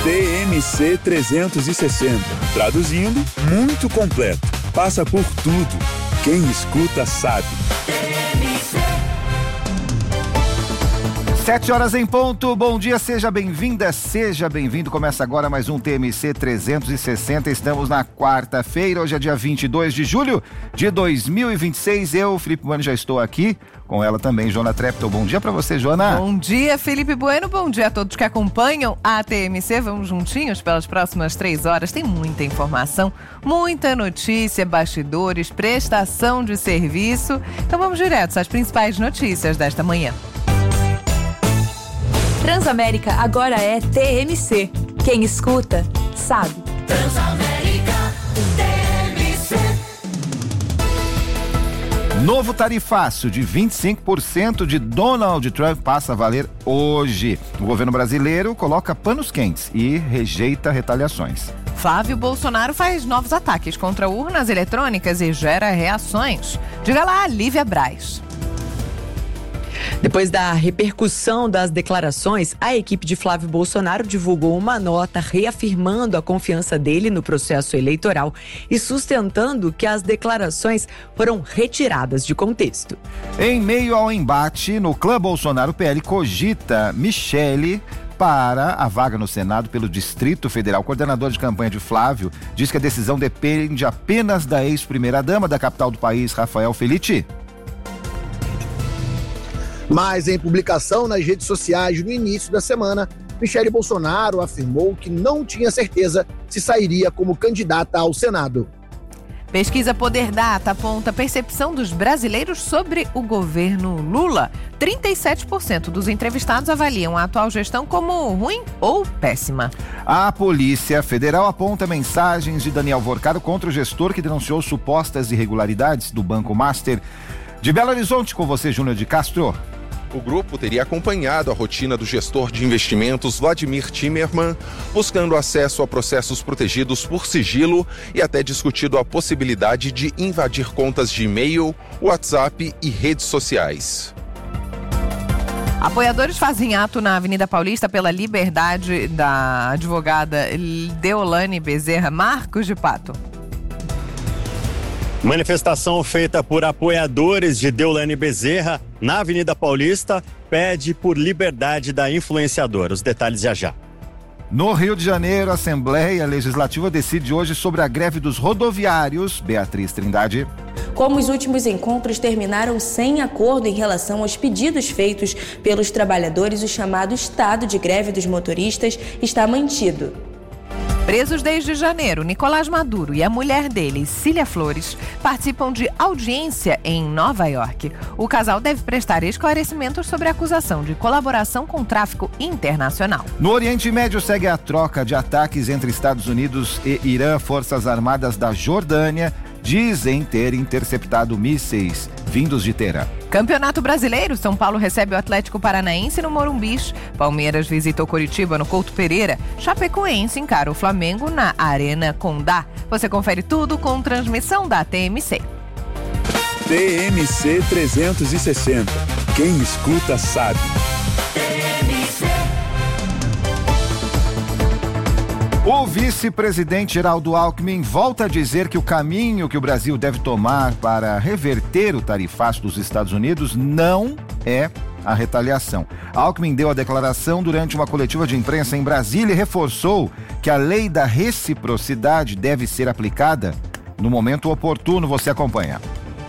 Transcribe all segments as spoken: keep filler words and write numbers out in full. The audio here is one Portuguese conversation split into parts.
T M C trezentos e sessenta. Traduzindo, muito completo. Passa por tudo. Quem escuta sabe. Sete horas em ponto, bom dia, seja bem-vinda, seja bem-vindo. Começa agora mais um T M C trezentos e sessenta. Estamos na quarta-feira, hoje é dia vinte e dois de julho de dois mil e vinte e seis. Eu, Felipe Bueno, já estou aqui. Com ela também, Jona Treptow. Bom dia pra você, Jona. Bom dia, Felipe Bueno. Bom dia a todos que acompanham a T M C. Vamos juntinhos pelas próximas três horas. Tem muita informação, muita notícia, bastidores, prestação de serviço. Então vamos direto às principais notícias desta manhã. Transamérica agora é T M C. Quem escuta, sabe. Transamérica, T M C. Novo tarifaço de vinte e cinco por cento de Donald Trump passa a valer hoje. O governo brasileiro coloca panos quentes e rejeita retaliações. Flávio Bolsonaro faz novos ataques contra urnas eletrônicas e gera reações. Diga lá, Lívia Braz. Depois da repercussão das declarações, a equipe de Flávio Bolsonaro divulgou uma nota reafirmando a confiança dele no processo eleitoral e sustentando que as declarações foram retiradas de contexto. Em meio ao embate, no clã Bolsonaro, o P L cogita Michele para a vaga no Senado pelo Distrito Federal. O coordenador de campanha de Flávio diz que a decisão depende apenas da ex-primeira-dama da capital do país, Rafael Felitti. Mas em publicação nas redes sociais no início da semana, Michele Bolsonaro afirmou que não tinha certeza se sairia como candidata ao Senado. Pesquisa Poder Data aponta a percepção dos brasileiros sobre o governo Lula. trinta e sete por cento dos entrevistados avaliam a atual gestão como ruim ou péssima. A Polícia Federal aponta mensagens de Daniel Vorcado contra o gestor que denunciou supostas irregularidades do Banco Master. De Belo Horizonte, com você, Júnior de Castro. O grupo teria acompanhado a rotina do gestor de investimentos Vladimir Timmerman, buscando acesso a processos protegidos por sigilo e até discutido a possibilidade de invadir contas de e-mail, WhatsApp e redes sociais. Apoiadores fazem ato na Avenida Paulista pela liberdade da advogada Deolane Bezerra. Marcos de Pato. Manifestação feita por apoiadores de Deolane Bezerra na Avenida Paulista pede por liberdade da influenciadora. Os detalhes já já. No Rio de Janeiro, a Assembleia Legislativa decide hoje sobre a greve dos rodoviários. Beatriz Trindade. Como os últimos encontros terminaram sem acordo em relação aos pedidos feitos pelos trabalhadores, o chamado estado de greve dos motoristas está mantido. Presos desde janeiro, Nicolás Maduro e a mulher dele, Cília Flores, participam de audiência em Nova York. O casal deve prestar esclarecimentos sobre a acusação de colaboração com tráfico internacional. No Oriente Médio segue a troca de ataques entre Estados Unidos e Irã. Forças Armadas da Jordânia dizem ter interceptado mísseis vindos de Teherã. Campeonato Brasileiro, São Paulo recebe o Atlético Paranaense no Morumbi. Palmeiras visitou Curitiba no Couto Pereira. Chapecoense encara o Flamengo na Arena Condá. Você confere tudo com transmissão da T M C. T M C trezentos e sessenta. Quem escuta sabe. O vice-presidente Geraldo Alckmin volta a dizer que o caminho que o Brasil deve tomar para reverter o tarifaço dos Estados Unidos não é a retaliação. Alckmin deu a declaração durante uma coletiva de imprensa em Brasília e reforçou que a lei da reciprocidade deve ser aplicada no momento oportuno. Você acompanha.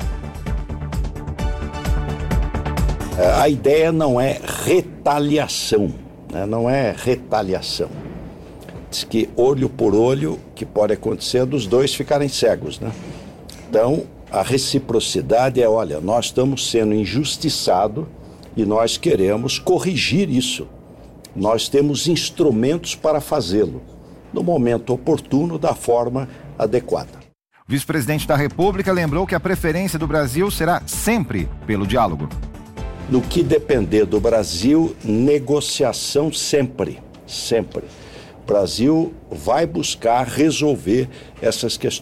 A ideia não é retaliação, né? Não é retaliação. Diz que olho por olho, que pode acontecer dos dois ficarem cegos, né? Então, a reciprocidade é, olha, nós estamos sendo injustiçados e nós queremos corrigir isso. Nós temos instrumentos para fazê-lo, no momento oportuno, da forma adequada. O vice-presidente da República lembrou que a preferência do Brasil será sempre pelo diálogo. No que depender do Brasil, negociação sempre, sempre. O Brasil vai buscar resolver essas questões.